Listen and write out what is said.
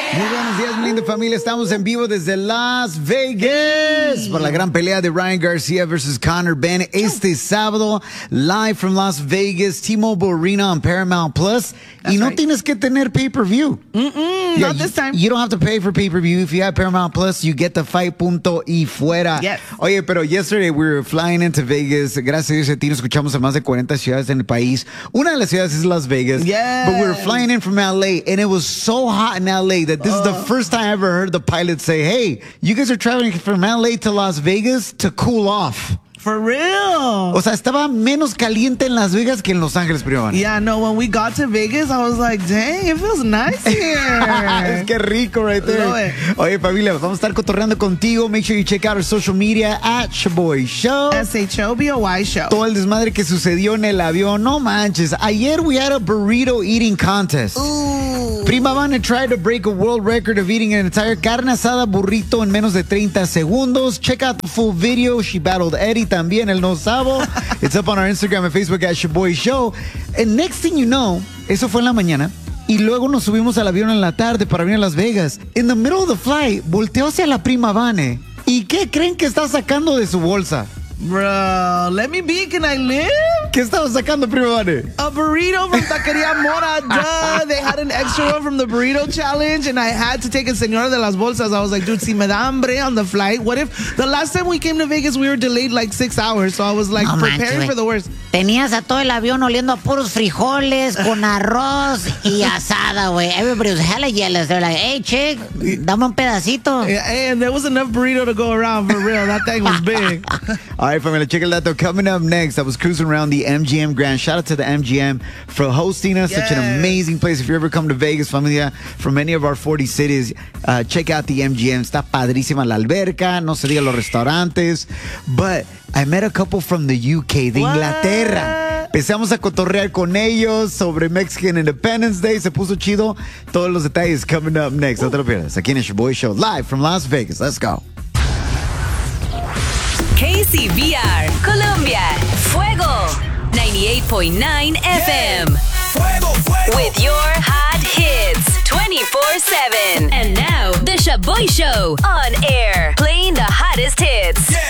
Muy buenos días, mi linda familia. Estamos en vivo desde Las Vegas por la gran pelea de Ryan Garcia versus Conor Benn este sábado, live from Las Vegas, T-Mobile Arena on Paramount Plus. That's y no right. tienes que tener pay-per-view. Not this time. You don't have to pay for pay-per-view. If you have Paramount Plus, you get the fight, punto y fuera. Yes. Oye, pero yesterday we were flying into Vegas. Gracias a Dios a ti nos escuchamos en más de 40 ciudades en el país. Una de las ciudades es Las Vegas. Yes. But we were flying in from LA, and it was so hot in LA that this is the first time I ever heard the pilot say, hey, you guys are traveling from LA to Las Vegas to cool off. For real. O sea, estaba menos caliente en Las Vegas que en Los Ángeles, primo. Yeah, no, when we got to Vegas, I was like, dang, it feels nice here. Es que rico right there. Love it. Oye, familia, vamos a estar cotorreando contigo. Make sure you check out our social media at Shaboy Show. SHOBOY show. Todo el desmadre que sucedió en el avión. No manches. Ayer we had a burrito eating contest. Ooh. Prima Vane tried to break a world record of eating an entire carne asada burrito en menos de 30 segundos. Check out the full video. She battled Eddie también, el no sabo. It's up on our Instagram and Facebook at Shaboy Show. And next thing you know, eso fue en la mañana. Y luego nos subimos al avión en la tarde para venir a Las Vegas. In the middle of the flight, volteó hacia la Prima Vane. ¿Y qué creen que está sacando de su bolsa? Bro, let me be, can I live? ¿Qué estaba sacando, Prima Vane? A burrito from Taqueria Mora, duh. They had an extra one from the burrito challenge, and I had to take a Señora de las Bolsas. I was like, dude, si me da hambre on the flight. What if the last time we came to Vegas, we were delayed like 6 hours, so I was like No preparing manches, for the worst. Tenías a todo el avión oliendo a puros frijoles con arroz y asada, güey. Everybody was hella jealous. They're like, hey, chick, dame un pedacito. Yeah, and there was enough burrito to go around, for real. That thing was big. All right, family, check it out, though. Coming up next, I was cruising around the MGM Grand. Shout out to the MGM for hosting us. Such an Yes. amazing place. If you ever come to Vegas, familia, from any of our 40 cities, check out the MGM. Está padrísima la alberca, no se diga los restaurantes. But I met a couple from the UK, de What? Inglaterra. Empezamos a cotorrear con ellos sobre Mexican Independence Day. Se puso chido. Todos los detalles coming up next. No te lo pierdas. Aquí en el Shaboy Show, live from Las Vegas. Let's go. KCBR, Colombia. Fuego. 98.9 FM. Fuego, fuego. With your hot hits 24/7. And now, The Shaboy Show. On air. Playing the hottest hits. Yeah.